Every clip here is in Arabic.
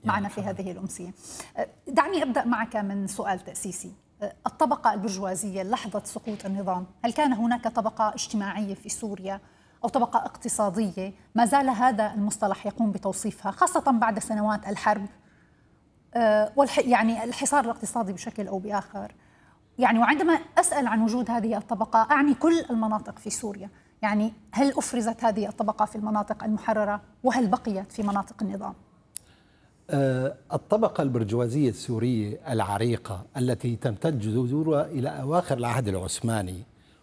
معنا في هذه الأمسية. دعني أبدأ معك من سؤال تأسيسي. الطبقة البرجوازية لحظة سقوط النظام، هل كان هناك طبقة اجتماعية في سوريا أو طبقة اقتصادية؟ ما زال هذا المصطلح يقوم بتوصيفها خاصة بعد سنوات الحرب يعني الحصار الاقتصادي بشكل أو بآخر. يعني وعندما أسأل عن وجود هذه الطبقة أعني كل المناطق في سوريا. يعني هل أفرزت هذه الطبقة في المناطق المحررة وهل بقيت في مناطق النظام؟ الطبقة البرجوازية السورية العريقة التي تمتد جذورها إلى أواخر العهد العثماني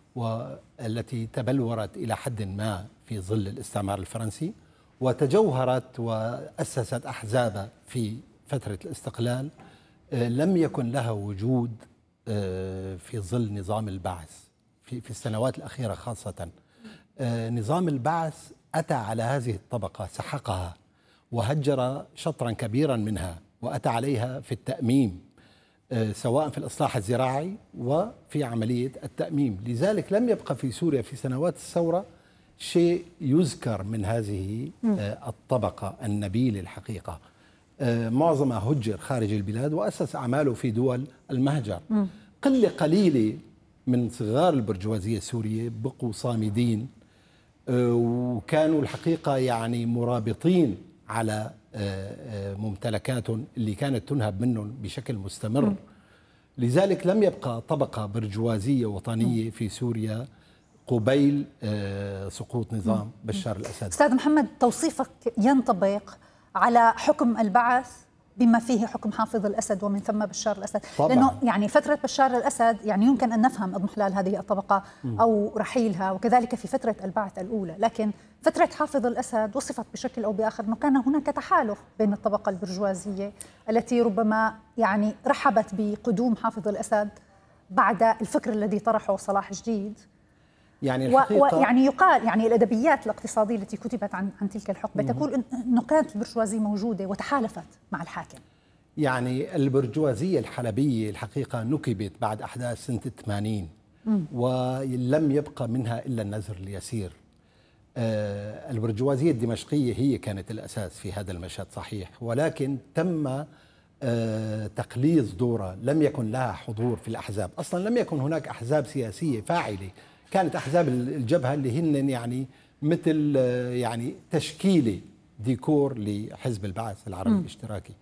والتي تبلورت إلى حد ما في ظل الاستعمار الفرنسي وتجوهرت وأسست أحزاب في فترة الاستقلال، لم يكن لها وجود في ظل نظام البعث في السنوات الأخيرة خاصة. نظام البعث أتى على هذه الطبقة، سحقها وهجر شطرا كبيرا منها وأتى عليها في التأميم، سواء في الإصلاح الزراعي وفي عملية التأميم. لذلك لم يبقى في سوريا في سنوات الثورة شيء يذكر من هذه الطبقة النبيلة الحقيقة. معظمها هجر خارج البلاد وأسس أعماله في دول المهجر. قلة قليلة من صغار البرجوازية السورية بقوا صامدين، وكانوا الحقيقة يعني مرابطين على ممتلكاتهم اللي كانت تنهب منهم بشكل مستمر. لذلك لم يبقى طبقة برجوازية وطنية في سوريا قبيل سقوط نظام بشار الأسد. أستاذ محمد، توصيفك ينطبق على حكم البعث بما فيه حكم حافظ الأسد ومن ثم بشار الأسد طبعا. لأنه يعني فترة بشار الأسد يعني يمكن أن نفهم اضمحلال هذه الطبقة أو رحيلها، وكذلك في فترة البعث الأولى. لكن فترة حافظ الأسد وصفت بشكل أو بآخر أنه كان هناك تحالف بين الطبقة البرجوازية التي ربما يعني رحبت بقدوم حافظ الأسد بعد الفكر الذي طرحه صلاح جديد. يعني ويعني يقال يعني الأدبيات الاقتصادية التي كتبت عن تلك الحقبة تقول أنه كانت البرجوازية موجودة وتحالفت مع الحاكم. يعني البرجوازية الحلبية الحقيقة نكبت بعد أحداث سنة 80 ولم يبقى منها إلا النزر اليسير. البرجوازية الدمشقية هي كانت الأساس في هذا المشهد صحيح، ولكن تم تقليص دورها، لم يكن لها حضور في الأحزاب. أصلا لم يكن هناك أحزاب سياسية فاعلة، كانت أحزاب الجبهة اللي هن يعني مثل يعني تشكيلة ديكور لحزب البعث العربي الاشتراكي.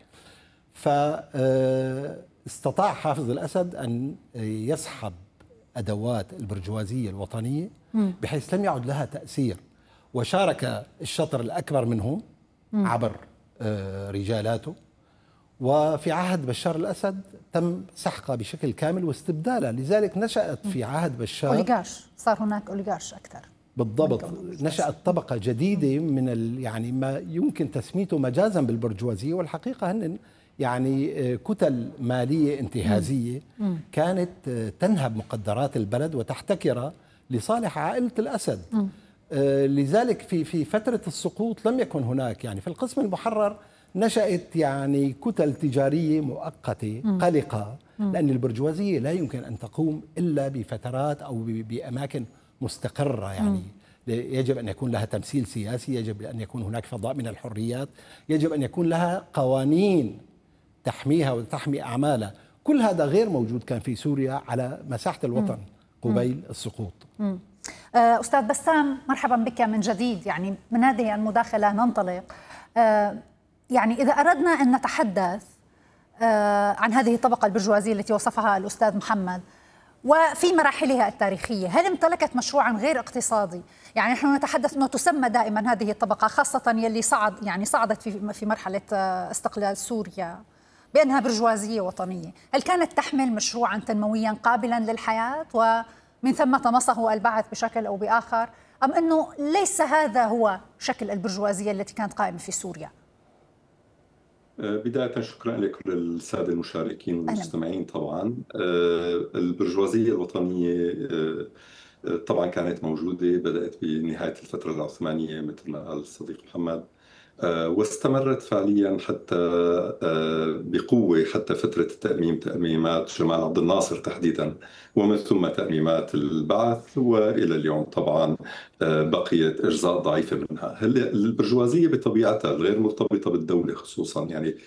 فاستطاع حافظ الأسد أن يسحب أدوات البرجوازية الوطنية بحيث لم يعد لها تأثير، وشارك الشطر الأكبر منهم عبر رجالاته. وفي عهد بشار الأسد تم سحقها بشكل كامل واستبدالها. لذلك نشأت في عهد بشار أوليغارش، صار هناك أوليغارش أكثر. بالضبط، نشأت طبقة جديدة من يعني ما يمكن تسميته مجازا بالبرجوازية، والحقيقة هن يعني كتل مالية انتهازية كانت تنهب مقدرات البلد وتحتكرها لصالح عائلة الأسد. لذلك في فترة السقوط لم يكن هناك يعني في القسم المحرر نشأت يعني كتل تجارية مؤقتة قلقة، لأن البرجوازية لا يمكن أن تقوم إلا بفترات أو بأماكن مستقرة. يعني يجب أن يكون لها تمثيل سياسي، يجب أن يكون هناك فضاء من الحريات، يجب أن يكون لها قوانين تحميها وتحمي أعمالها. كل هذا غير موجود كان في سوريا على مساحة الوطن قبيل السقوط. أستاذ بسام، مرحبا بك من جديد. يعني من هذه المداخلة ننطلق، يعني إذا أردنا أن نتحدث عن هذه الطبقة البرجوازية التي وصفها الأستاذ محمد وفي مراحلها التاريخية، هل امتلكت مشروعا غير اقتصادي؟ يعني نحن نتحدث أنه تسمى دائما هذه الطبقة خاصة يلي صعدت في مرحلة استقلال سوريا بأنها برجوازية وطنية. هل كانت تحمل مشروعا تنمويا قابلا للحياة ومن ثم طمسه البعث بشكل أو بآخر، أم أنه ليس هذا هو شكل البرجوازية التي كانت قائمة في سوريا؟ بداية شكرا لكل السادة المشاركين والمستمعين. طبعا البرجوازية الوطنية طبعا كانت موجودة، بدأت بنهاية الفترة العثمانية مثل ما قال الصديق محمد، واستمرت فعليا حتى بقوة حتى فترة التأميم، تأميمات جمال عبد الناصر تحديدا، ومن ثم تأميمات البعث، وإلى اليوم طبعا بقيت أجزاء ضعيفة منها. البرجوازية بطبيعتها غير مرتبطة بالدولة خصوصا، يعني